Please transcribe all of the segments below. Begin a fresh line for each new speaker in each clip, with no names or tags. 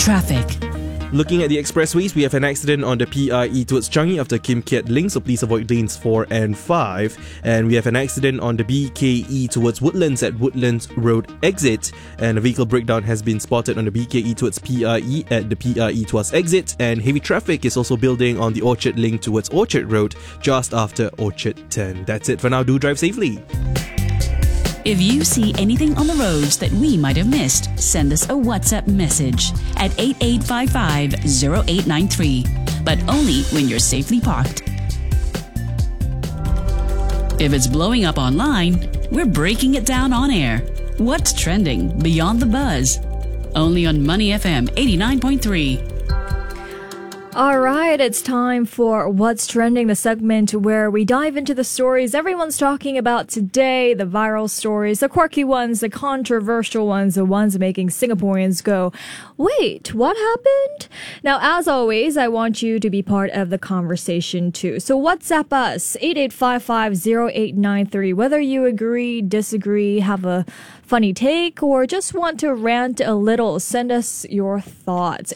traffic.
Looking at the expressways, we have an accident on the PRE towards Changi after Kim Kiat Link, so please avoid lanes 4 and 5. And we have an accident on the BKE towards Woodlands at Woodlands Road exit. And a vehicle breakdown has been spotted on the BKE towards PRE at the PRE towards exit. And heavy traffic is also building on the Orchard Link towards Orchard Road just after Orchard Turn. That's it for now. Do drive safely.
If you see anything on the roads that we might have missed, send us a WhatsApp message at 8855-0893, but only when you're safely parked. If it's blowing up online, we're breaking it down on air. What's trending beyond the buzz? Only on Money FM 89.3.
All right, it's time for What's Trending, the segment where we dive into the stories everyone's talking about today, the viral stories, the quirky ones, the controversial ones, the ones making Singaporeans go, wait, what happened? Now, as always, I want you to be part of the conversation too. So WhatsApp us, 8855-0893, whether you agree, disagree, have a funny take, or just want to rant a little, send us your thoughts.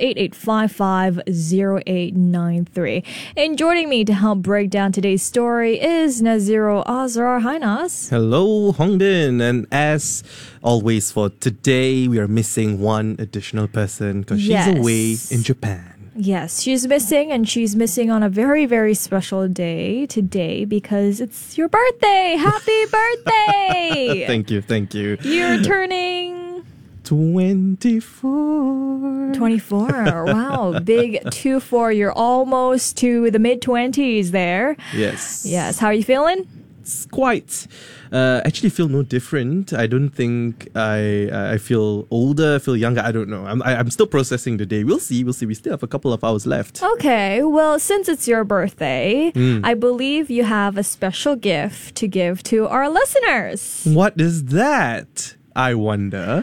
8855-0893. And joining me to help break down today's story is Naziro Azrar. Hi, Naz.
Hello, Hongdin. And as always for today, we are missing one additional person because she's away in Japan.
Yes, she's missing, and she's missing on a very, very special day today because it's your birthday. Happy birthday!
Thank you.
You're turning
24.
24. Wow, big 24. You're almost to the mid-20s there.
Yes.
Yes. How are you feeling?
It's quite. Actually feel no different. I don't think I feel older, I feel younger. I don't know. I'm still processing the day. We'll see. We still have a couple of hours left.
Okay. Well, since it's your birthday, I believe you have a special gift to give to our listeners.
What is that? I wonder.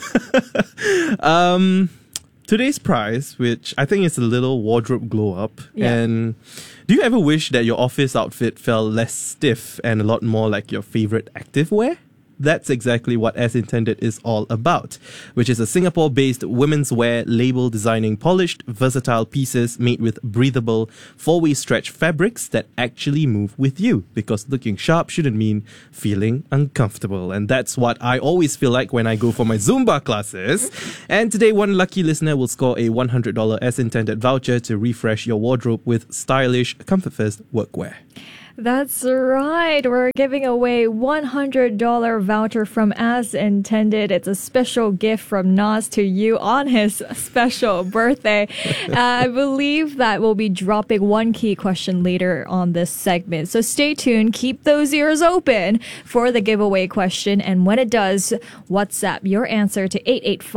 Today's prize, which I think is a little wardrobe glow up.
Yeah.
And do you ever wish that your office outfit felt less stiff and a lot more like your favorite activewear? That's exactly what As Intended is all about, which is a Singapore-based women's wear label designing polished, versatile pieces made with breathable, four-way stretch fabrics that actually move with you, because looking sharp shouldn't mean feeling uncomfortable. And that's what I always feel like when I go for my Zumba classes. And today, one lucky listener will score a $100 As Intended voucher to refresh your wardrobe with stylish, comfort-first workwear.
That's right. We're giving away $100 voucher from As Intended. It's a special gift from Nas to you on his special birthday. I believe that we'll be dropping one key question later on this segment. So stay tuned. Keep those ears open for the giveaway question. And when it does, WhatsApp your answer to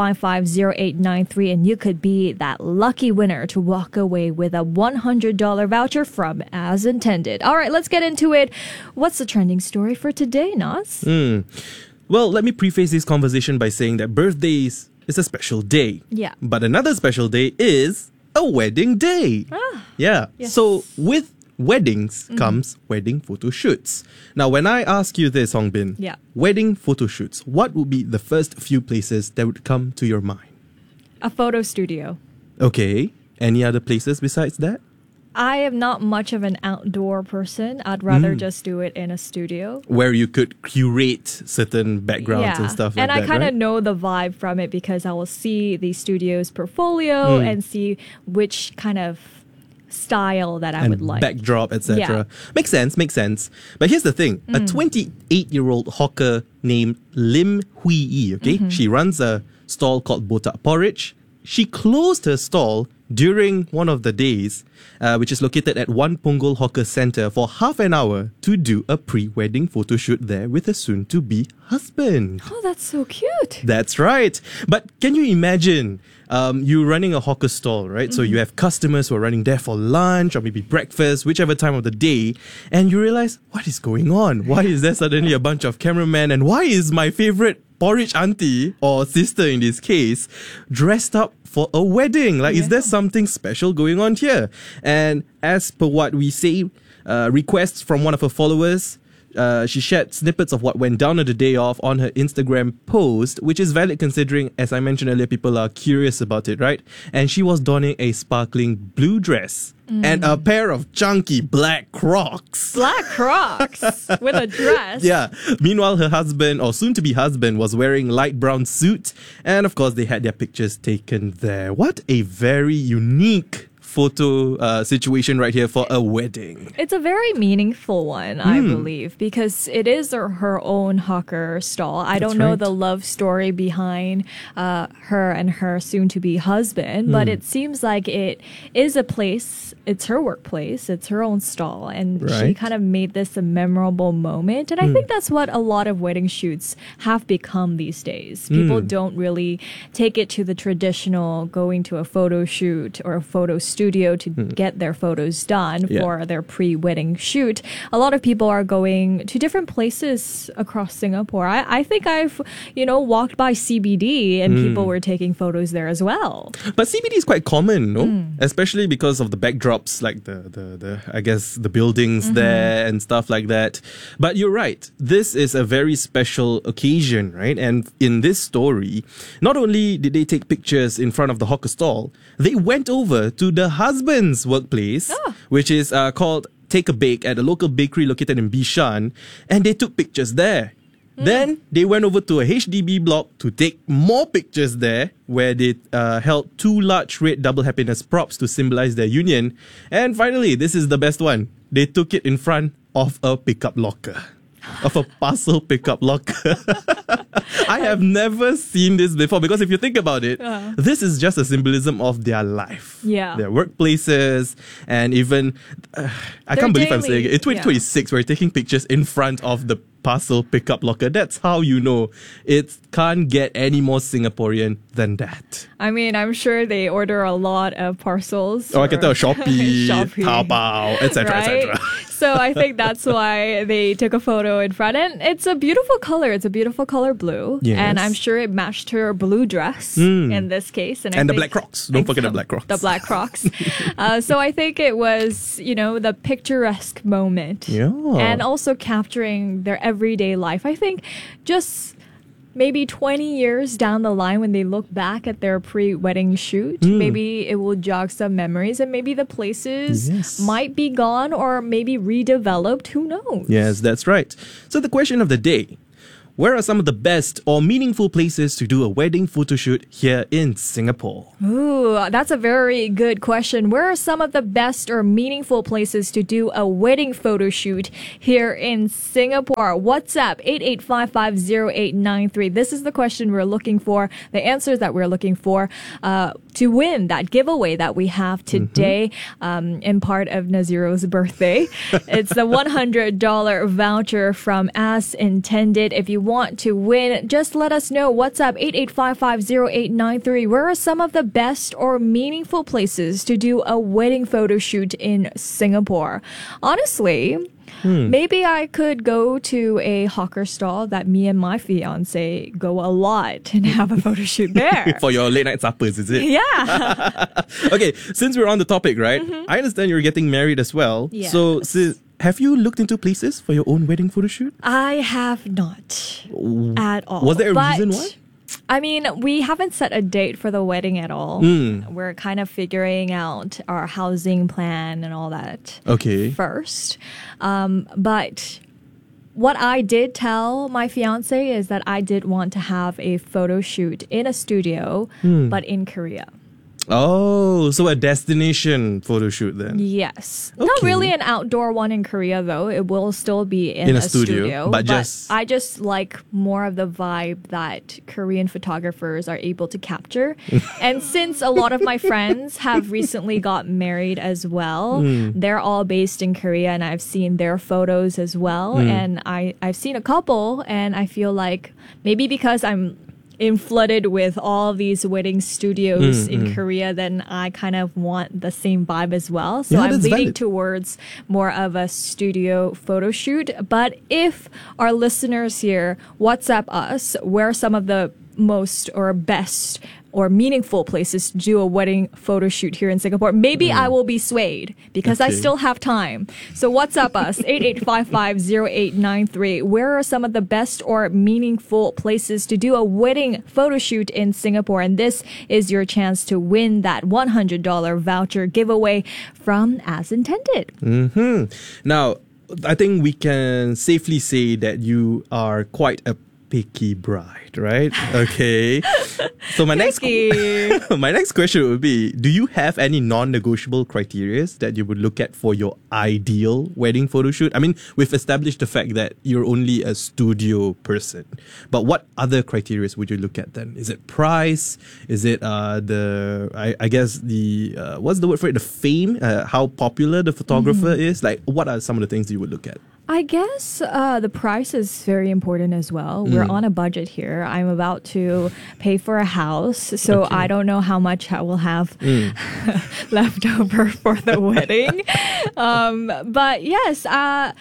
8855-0893 and you could be that lucky winner to walk away with a $100 voucher from As Intended. All right, let's get into it. What's the trending story for today, Nas?
Well, let me preface this conversation by saying that birthdays is a special day.
Yeah.
But another special day is a wedding day. Yeah.
Yes.
So with weddings comes wedding photo shoots. Now, when I ask you this, Hongbin, wedding photo shoots, what would be the first few places that would come to your mind?
A photo studio.
Okay. Any other places besides that?
I am not much of an outdoor person. I'd rather just do it in a studio.
Where you could curate certain backgrounds and stuff like
and
that,
I kind of
right?
know the vibe from it because I will see the studio's portfolio and see which kind of style that I would like.
Backdrop, etc.
Yeah.
Makes sense. But here's the thing. A 28-year-old hawker named Lim Hui Yi, okay? She runs a stall called Botak Porridge. She closed her stall during one of the days, which is located at One Punggol Hawker Centre, for half an hour to do a pre-wedding photo shoot there with a soon-to-be husband.
Oh, that's so cute.
That's right. But can you imagine you running a hawker stall, right? So you have customers who are running there for lunch or maybe breakfast, whichever time of the day, and you realize, what is going on? Why is there suddenly a bunch of cameramen? And why is my favorite porridge auntie, or sister in this case, dressed up for a wedding? Like, is there something special going on here? And as per what we say, requests from one of her followers She shared snippets of what went down on the day off on her Instagram post, which is valid considering, as I mentioned earlier, people are curious about it, right? And she was donning a sparkling blue dress and a pair of chunky black Crocs.
Black Crocs with a dress.
Yeah. Meanwhile, her husband, or soon-to-be husband, was wearing light brown suit. And of course, they had their pictures taken there. What a very unique photo situation right here for a wedding.
It's a very meaningful one, I believe, because it is her own hawker stall. I don't know
right.
the love story behind her and her soon-to-be husband, but it seems like it is a place, it's her workplace, it's her own stall, and she
Right.
kind of made this a memorable moment. And I think that's what a lot of wedding shoots have become these days. People don't really take it to the traditional going to a photo shoot or a photo studio to get their photos done
Yeah.
for their pre-wedding shoot. A lot of people are going to different places across Singapore. I think I've, walked by CBD and people were taking photos there as well.
But CBD is quite common, no? Especially because of the backdrops, like the I guess the buildings there and stuff like that. But you're right. This is a very special occasion, right? And in this story, not only did they take pictures in front of the hawker stall, they went over to the husband's workplace, which is called Take a Bake at a local bakery located in Bishan, and they took pictures there. Then they went over to a HDB block to take more pictures there, where they held 2 large red double happiness props to symbolize their union. And finally, this is the best one. They took it in front of a pickup locker. Of a parcel pickup locker. I have never seen this before, because if you think about it, this is just a symbolism of their life.
Yeah.
Their workplaces, and even, I can't believe I'm saying it. In 2026, we're taking pictures in front of the parcel pickup locker. That's how you know it can't get any more Singaporean than that.
I mean, I'm sure they order a lot of parcels.
Oh, I can tell Shopee,
Shopee.
Taobao, etc.,
Right?
etc.
So I think that's why they took a photo in front. And it's a beautiful color. It's a beautiful color blue.
Yes.
And I'm sure it matched her blue dress in this case. I
And the
think-
black Crocs. Don't forget the black Crocs.
The black Crocs. So I think it was, the picturesque moment.
Yeah.
And also capturing their everyday life. I think just maybe 20 years down the line when they look back at their pre-wedding shoot, maybe it will jog some memories, and maybe the places
Yes.
might be gone or maybe redeveloped. Who knows?
Yes, that's right. So the question of the day: where are some of the best or meaningful places to do a wedding photo shoot here in Singapore?
Ooh, that's a very good question. Where are some of the best or meaningful places to do a wedding photo shoot here in Singapore? WhatsApp 88550893. This is the question we're looking for, the answers that we're looking for to win that giveaway that we have today in part of Naziro's birthday. It's the $100 voucher from As Intended. If you want to win, just let us know. WhatsApp 88550893. Where are some of the best or meaningful places to do a wedding photo shoot in Singapore? Honestly, maybe I could go to a hawker stall that me and my fiance go a lot and have a photo shoot there.
For your late night suppers, is it?
Yeah.
Okay, since we're on the topic, right? I understand you're getting married as well.
Yes.
So, have you looked into places for your own wedding photo shoot?
I have not at all.
Was there a
But,
reason why?
I mean, we haven't set a date for the wedding at all. We're kind of figuring out our housing plan and all that
Okay.
first. But what I did tell my fiance is that I did want to have a photo shoot in a studio, but in Korea.
Oh, so a destination photo shoot then.
Yes. Not
Okay.
really an outdoor one in Korea, though. It will still be in
a
a
studio, but just-
I just like more of the vibe that Korean photographers are able to capture. And since a lot of my friends have recently got married as well, they're all based in Korea, and I've seen their photos as well. And I've seen a couple, and I feel like maybe because I'm flooded with all these wedding studios in Korea, then I kind of want the same vibe as well. So
Yeah,
I'm
that's
leaning
valid.
towards more of a studio photo shoot. But if our listeners here WhatsApp us where some of the most or best or meaningful places to do a wedding photo shoot here in Singapore. Maybe I will be swayed because I
Okay.
still have time. So WhatsApp us 88550893. Where are some of the best or meaningful places to do a wedding photo shoot in Singapore? And this is your chance to win that $100 voucher giveaway from As Intended.
Now, I think we can safely say that you are quite a picky bride, right? Okay. So my
Picky.
my next question would be, do you have any non-negotiable criteria that you would look at for your ideal wedding photo shoot? I mean, we've established the fact that you're only a studio person, but what other criteria would you look at then? Is it price? Is it I guess the what's the word for it? The fame, how popular the photographer is? Like, what are some of the things you would look at?
I guess the price is very important as well. We're on a budget here. I'm about to pay for a house, so
Okay.
I don't know how much I will have left over for the wedding. But yes, I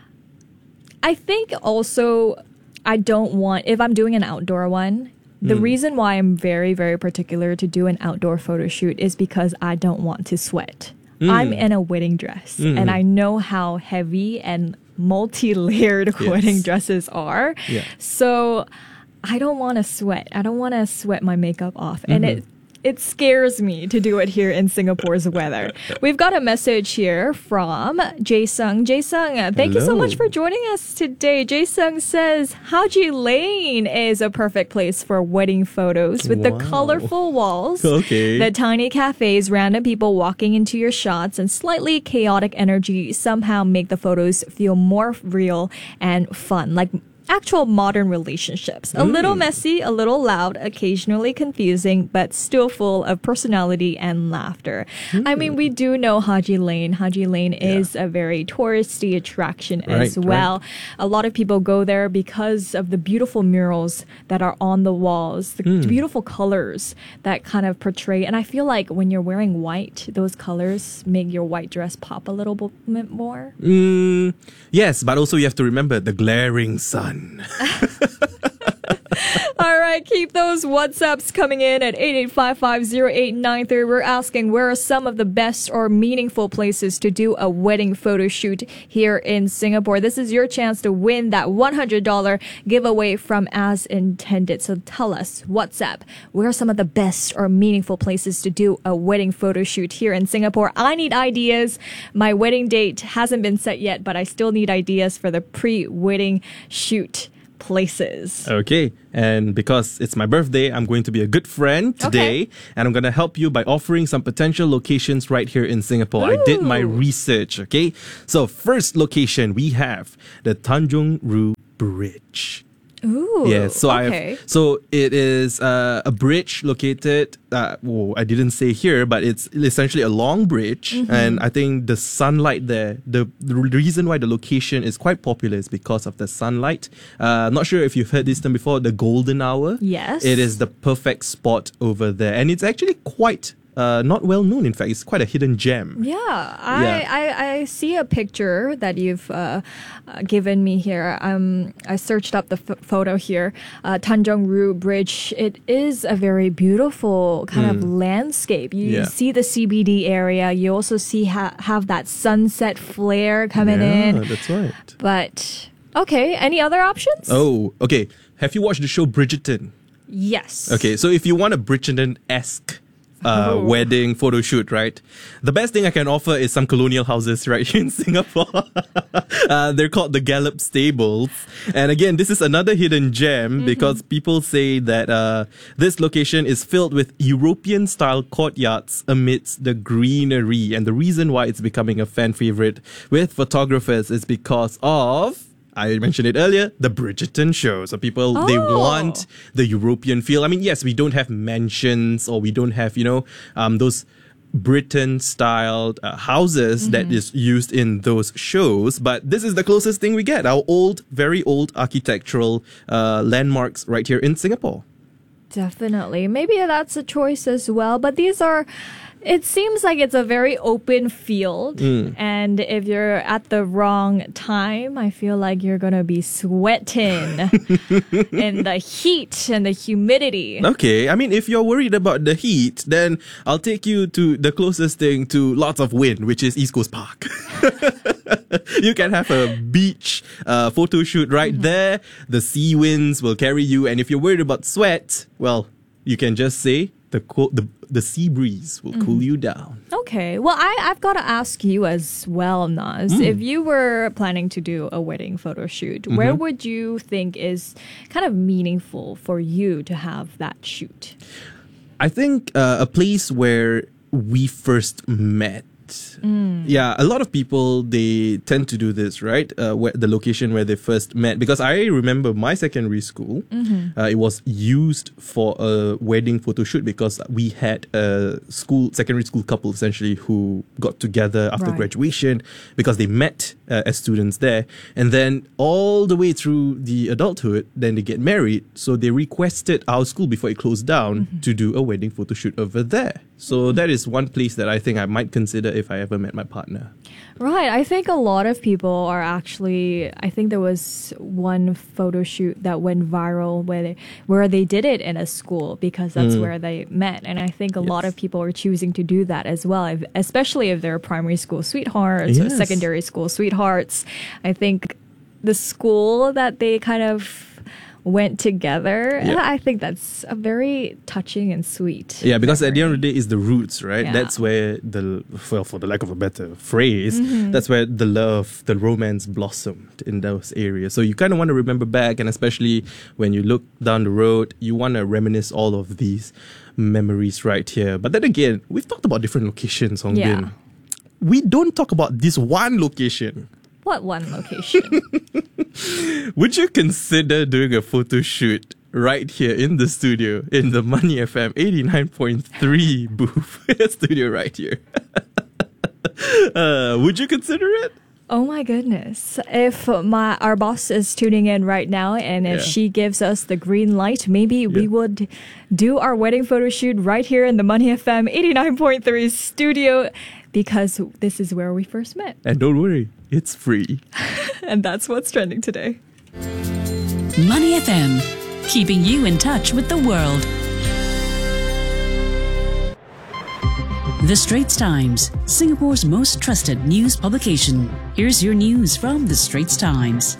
think also I don't want, if I'm doing an outdoor one, the reason why I'm very, very particular to do an outdoor photo shoot is because I don't want to sweat. I'm in a wedding dress and I know how heavy and multi-layered wedding dresses are.
Yeah.
So I don't want to sweat. I don't want to sweat my makeup off. And it scares me to do it here in Singapore's weather. We've got a message here from Jae-sung. Jae-sung, thank you so
Hello.
much for joining us today. Jae-sung says, Haji Lane is a perfect place for wedding photos with the
Wow.
colorful walls,
Okay.
the tiny cafes, random people walking into your shots, and slightly chaotic energy somehow make the photos feel more real and fun, like actual modern relationships. A little messy, a little loud, occasionally confusing, but still full of personality and laughter. I mean, we do know Haji Lane. Haji Lane is a very touristy attraction as
Right,
well. A lot of people go there because of the beautiful murals that are on the walls, the beautiful colors that kind of portray. And I feel like when you're wearing white, those colors make your white dress pop a little bit more.
Yes, but also you have to remember the glaring sun.
All right, keep those WhatsApps coming in at 88550893. We're asking, where are some of the best or meaningful places to do a wedding photo shoot here in Singapore? This is your chance to win that $100 giveaway from As Intended. So tell us, WhatsApp, where are some of the best or meaningful places to do a wedding photo shoot here in Singapore? I need ideas. My wedding date hasn't been set yet, but I still need ideas for the pre-wedding shoot places.
Okay, and because it's my birthday, I'm going to be a good friend today, and I'm going to help you by offering some potential locations right here in Singapore. I did my research, okay? So first location, we have the Tanjung Ru Bridge.
Ooh,
Yes, so
okay.
so it is a bridge located. I didn't say here, but it's essentially a long bridge, and I think the sunlight there. The reason why the location is quite popular is because of the sunlight. Not sure if you've heard this term before. The golden hour.
Yes.
It is the perfect spot over there, and it's actually quite. Not well known, in fact. It's quite a hidden gem.
Yeah, I see a picture that you've given me here. I searched up the photo here. Tanjung Ru Bridge. It is a very beautiful kind of landscape. You see the CBD area. You also see have that sunset flare coming
Yeah,
in.
that's right.
But okay, any other options?
Oh, okay. Have you watched the show Bridgerton?
Yes.
Okay, so if you want a Bridgerton-esque wedding photo shoot, right? The best thing I can offer is some colonial houses right here in Singapore. They're called the Gallop Stables. And again, this is another hidden gem because people say that this location is filled with European-style courtyards amidst the greenery. And the reason why it's becoming a fan favorite with photographers is because of... I mentioned it earlier, the Bridgerton show. So people, they want the European feel. I mean, yes, we don't have mansions or we don't have, those Britain-styled houses that is used in those shows. But this is the closest thing we get. Our very old architectural landmarks right here in Singapore.
Definitely. Maybe that's a choice as well. But these are It seems like it's a very open field. And if you're at the wrong time, I feel like you're going to be sweating in the heat and the humidity.
Okay, I mean, if you're worried about the heat, then I'll take you to the closest thing to lots of wind, which is East Coast Park. You can have a beach photo shoot right there. The sea winds will carry you. And if you're worried about sweat, well, you can just say the sea breeze will cool you down.
Okay. Well, I've got to ask you as well, Nas. If you were planning to do a wedding photo shoot, where would you think is kind of meaningful for you to have that shoot?
I think a place where we first met. Yeah, a lot of people, they tend to do this, right? Where the location where they first met. Because I remember my secondary school, it was used for a wedding photo shoot because we had a secondary school couple essentially who got together after graduation because they met as students there. And then all the way through the adulthood, then they get married. So they requested our school before it closed down to do a wedding photo shoot over there. So that is one place that I think I might consider if I ever met my partner.
Right. I think a lot of people are actually, I think there was one photo shoot that went viral where they did it in a school because that's where they met. And I think a lot of people are choosing to do that as well, especially if they're primary school sweethearts or secondary school sweethearts. I think the school that they kind of went together. Yeah. I think that's a very touching and sweet.
Yeah, because at the end of the day, it's the roots, right? Yeah. That's where for the lack of a better phrase, that's where the love, the romance blossomed in those areas. So you kind of want to remember back, and especially when you look down the road, you want to reminisce all of these memories right here. But then again, we've talked about different locations, Hong Bin. We don't talk about this one location.
What one location?
Would you consider doing a photo shoot right here in the studio, in the Money FM 89.3 booth studio right here? Would you consider it?
Oh my goodness. If our boss is tuning in right now and if she gives us the green light, maybe we would do our wedding photo shoot right here in the Money FM 89.3 studio because this is where we first met.
And don't worry, it's free.
And that's what's trending today.
Money FM, keeping you in touch with the world. The Straits Times, Singapore's most trusted news publication. Here's your news from The Straits Times.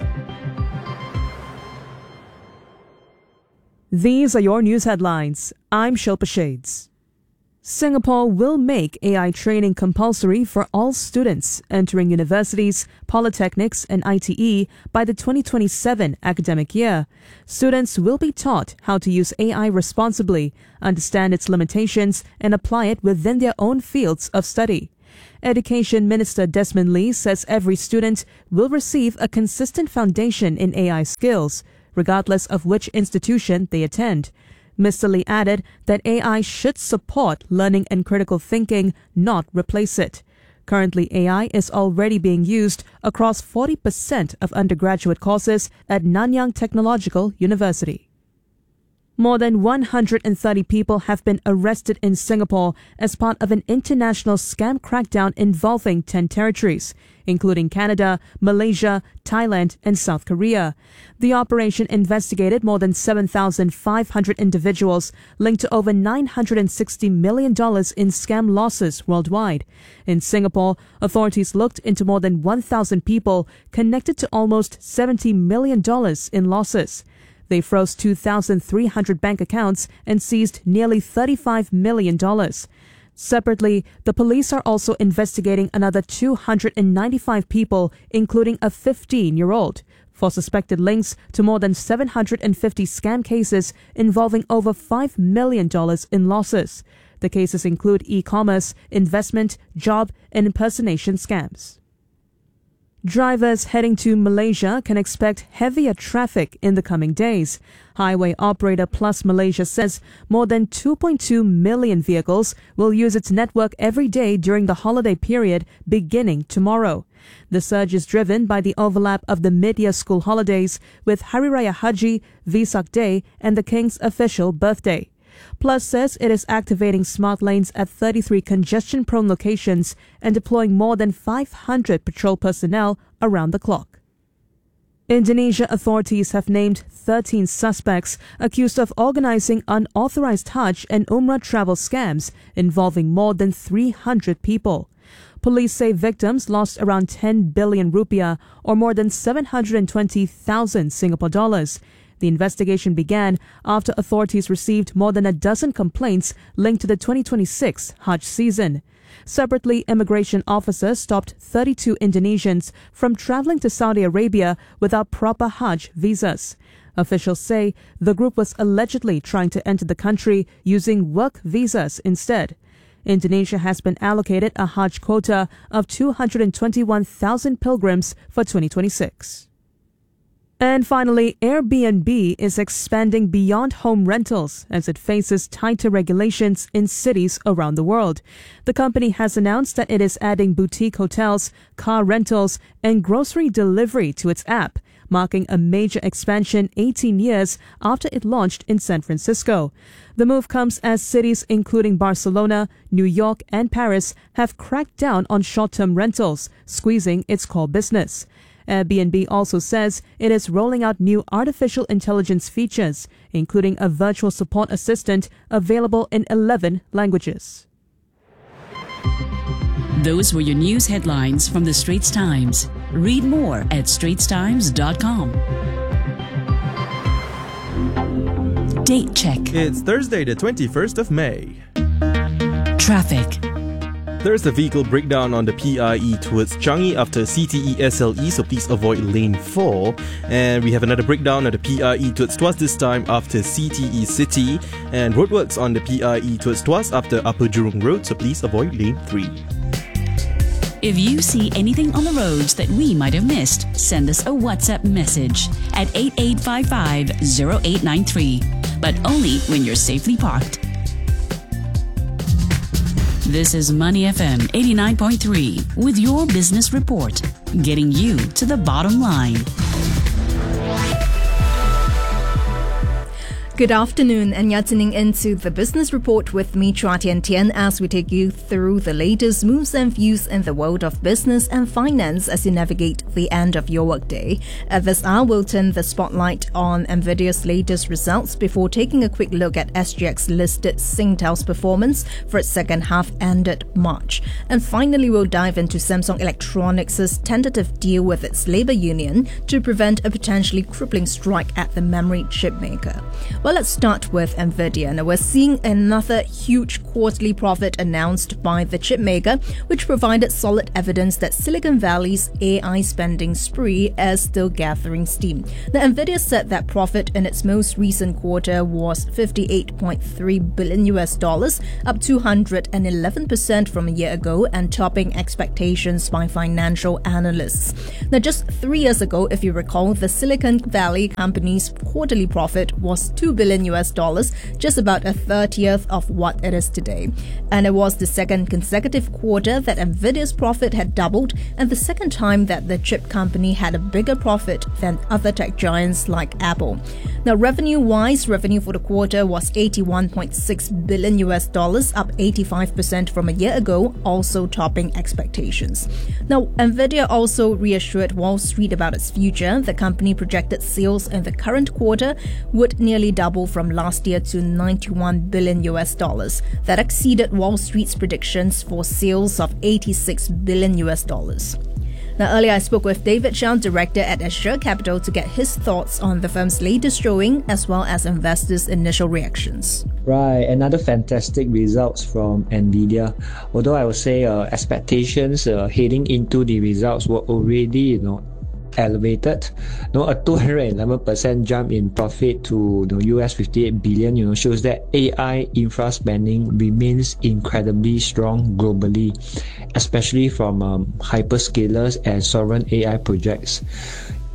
These are your news headlines. I'm Shilpa Shades. Singapore will make AI training compulsory for all students entering universities, polytechnics and ITE by the 2027 academic year. Students will be taught how to use AI responsibly, understand its limitations and apply it within their own fields of study. Education Minister Desmond Lee says every student will receive a consistent foundation in AI skills, regardless of which institution they attend. Mr. Lee added that AI should support learning and critical thinking, not replace it. Currently, AI is already being used across 40% of undergraduate courses at Nanyang Technological University. More than 130 people have been arrested in Singapore as part of an international scam crackdown involving 10 territories, including Canada, Malaysia, Thailand, and South Korea. The operation investigated more than 7,500 individuals linked to over $960 million in scam losses worldwide. In Singapore, authorities looked into more than 1,000 people connected to almost $70 million in losses. They froze 2,300 bank accounts and seized nearly $35 million. Separately, the police are also investigating another 295 people, including a 15-year-old, for suspected links to more than 750 scam cases involving over $5 million in losses. The cases include e-commerce, investment, job, and impersonation scams. Drivers heading to Malaysia can expect heavier traffic in the coming days. Highway operator Plus Malaysia says more than 2.2 million vehicles will use its network every day during the holiday period beginning tomorrow. The surge is driven by the overlap of the mid-year school holidays with Hari Raya Haji, Vesak Day, and the King's official birthday. Plus says it is activating smart lanes at 33 congestion-prone locations and deploying more than 500 patrol personnel around the clock. Indonesia authorities have named 13 suspects accused of organizing unauthorized Hajj and Umrah travel scams involving more than 300 people. Police say victims lost around 10 billion rupiah, or more than 720,000 Singapore dollars. The investigation began after authorities received more than a dozen complaints linked to the 2026 Hajj season. Separately, immigration officers stopped 32 Indonesians from traveling to Saudi Arabia without proper Hajj visas. Officials say the group was allegedly trying to enter the country using work visas instead. Indonesia has been allocated a Hajj quota of 221,000 pilgrims for 2026. And finally, Airbnb is expanding beyond home rentals as it faces tighter regulations in cities around the world. The company has announced that it is adding boutique hotels, car rentals, and grocery delivery to its app, marking a major expansion 18 years after it launched in San Francisco. The move comes as cities including Barcelona, New York, and Paris have cracked down on short-term rentals, squeezing its core business. Airbnb also says it is rolling out new artificial intelligence features, including a virtual support assistant available in 11 languages.
Those were your news headlines from the Straits Times. Read more at straitstimes.com. Date check.
It's Thursday, the 21st of May.
Traffic.
There's a vehicle breakdown on the PIE towards Changi after CTE SLE, so please avoid lane 4. And we have another breakdown on the PIE towards Tuas, this time after CTE City. And roadworks on the PIE towards Tuas after Upper Jurong Road, so please avoid lane 3.
If you see anything on the roads that we might have missed, send us a WhatsApp message at 8855-0893. But only when you're safely parked. This is Money FM 89.3 with your business report, getting you to the bottom line.
Good afternoon, and you're tuning into the Business Report with me, Chua Tian Tian, as we take you through the latest moves and views in the world of business and finance as you navigate the end of your workday. At this hour, we'll turn the spotlight on NVIDIA's latest results before taking a quick look at SGX-listed Singtel's performance for its second half ended March. And finally, we'll dive into Samsung Electronics' tentative deal with its labor union to prevent a potentially crippling strike at the memory chip maker. Well, let's start with NVIDIA. Now, we're seeing another huge quarterly profit announced by the chip maker, which provided solid evidence that Silicon Valley's AI spending spree is still gathering steam. Now, NVIDIA said that profit in its most recent quarter was $58.3 billion, up 211% from a year ago and topping expectations by financial analysts. Now, just 3 years ago, if you recall, the Silicon Valley company's quarterly profit was $2 billion, just about a 30th of what it is today. And it was the second consecutive quarter that NVIDIA's profit had doubled and the second time that the chip company had a bigger profit than other tech giants like Apple. Now, revenue-wise, revenue for the quarter was $81.6 billion, up 85% from a year ago, also topping expectations. Now, NVIDIA also reassured Wall Street about its future. The company projected sales in the current quarter would nearly double from last year to $91 billion. That exceeded Wall Street's predictions for sales of $86 billion. Now, earlier I spoke with David Xiao, director at Azure Capital, to get his thoughts on the firm's latest showing as well as investors' initial reactions.
Right, another fantastic results from NVIDIA. Although I would say expectations heading into the results were already, elevated. A 211% jump in profit to US 58 billion, shows that AI infra spending remains incredibly strong globally, especially from hyperscalers and sovereign AI projects.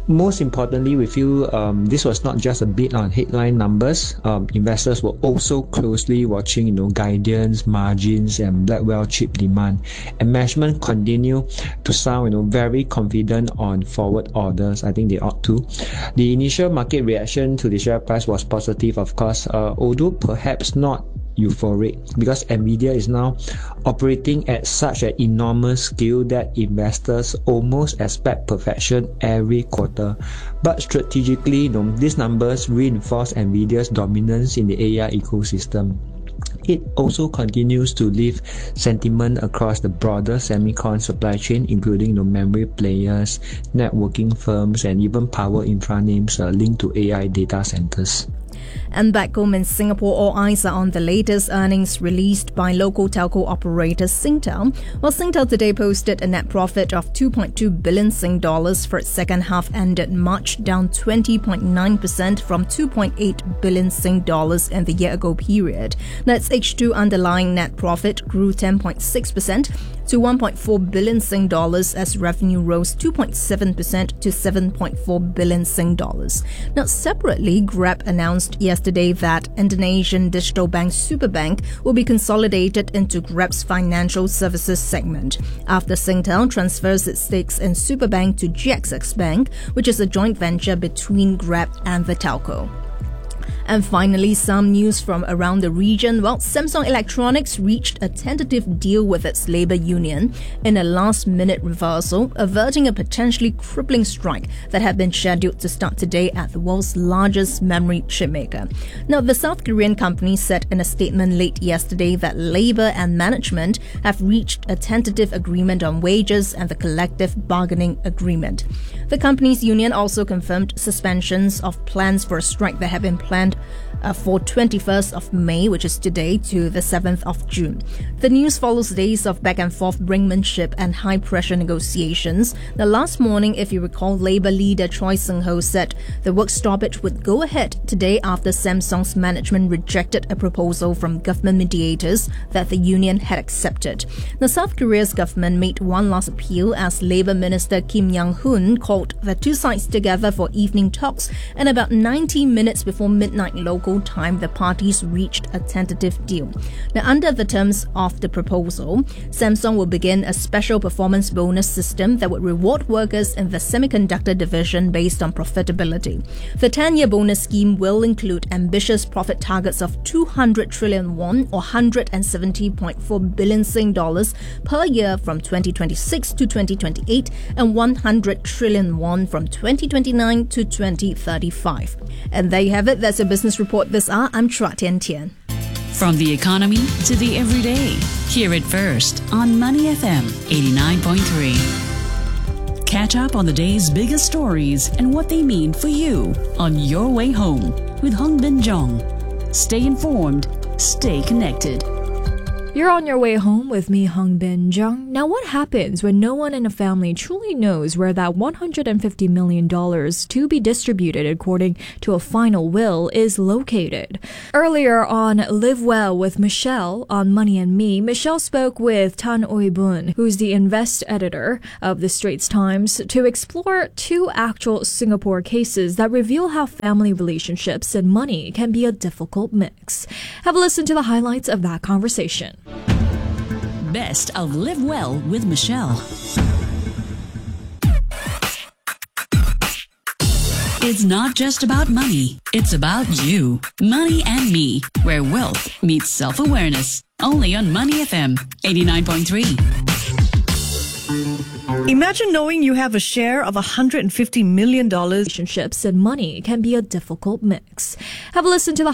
Most importantly, we feel this was not just a bit on headline numbers. Investors were also closely watching, guidance, margins, and Blackwell chip demand. And management continue to sound, very confident on forward orders. I think they ought to. The initial market reaction to the share price was positive, of course, although perhaps not euphoric, because Nvidia is now operating at such an enormous scale that investors almost expect perfection every quarter. But strategically, these numbers reinforce Nvidia's dominance in the AI ecosystem. It also continues to lift sentiment across the broader semicon supply chain, including memory players, networking firms, and even power infra names linked to AI data centers.
And back home in Singapore, all eyes are on the latest earnings released by local telco operator Singtel. Well, Singtel today posted a net profit of 2.2 billion Sing dollars for its second half ended March, down 20.9% from 2.8 billion Sing dollars in the year-ago period. Now, its H2 underlying net profit grew 10.6% to 1.4 billion Sing dollars as revenue rose 2.7% to 7.4 billion Sing dollars. Now, separately, Grab announced yesterday that Indonesian digital bank Superbank will be consolidated into Grab's financial services segment after Singtel transfers its stakes in Superbank to GXS Bank, which is a joint venture between Grab and the telco. And finally, some news from around the region. Well, Samsung Electronics reached a tentative deal with its labor union in a last-minute reversal, averting a potentially crippling strike that had been scheduled to start today at the world's largest memory chipmaker. Now, the South Korean company said in a statement late yesterday that labor and management have reached a tentative agreement on wages and the collective bargaining agreement. The company's union also confirmed suspensions of plans for a strike that had been planned for 21st of May, which is today, to the 7th of June. The news follows days of back-and-forth brinkmanship and high-pressure negotiations. The last morning, if you recall, Labour leader Choi Soon-ho said the work stoppage would go ahead today after Samsung's management rejected a proposal from government mediators that the union had accepted. Now, South Korea's government made one last appeal as Labour Minister Kim Young-hoon called the two sides together for evening talks, and about 90 minutes before midnight local time, the parties reached a tentative deal. Now, under the terms of the proposal, Samsung will begin a special performance bonus system that would reward workers in the semiconductor division based on profitability. The 10-year bonus scheme will include ambitious profit targets of 200 trillion won or 170.4 billion Sing dollars per year from 2026 to 2028 and 100 trillion won from 2029 to 2035. And there you have it. That's a business report this hour. I'm Chua Tian Tian.
From the economy to the everyday, hear it first on Money FM 89.3. Catch up on the day's biggest stories and what they mean for you on your way home with Hong Bin Jong. Stay informed, stay connected.
You're on your way home with me, Hong Bin Jung. Now, what happens when no one in a family truly knows where that $150 million to be distributed according to a final will is located? Earlier on Live Well with Michelle on Money and Me, Michelle spoke with Tan Oi Boon, who's the Invest editor of the Straits Times, to explore two actual Singapore cases that reveal how family relationships and money can be a difficult mix. Have a listen to the highlights of that conversation.
Best of Live Well with Michelle. It's not just about money, it's about you. Money and Me, where wealth meets self-awareness. Only on Money FM 89.3.
Imagine knowing you have a share of $150 million.
Relationships and money can be a difficult mix. Have a listen to the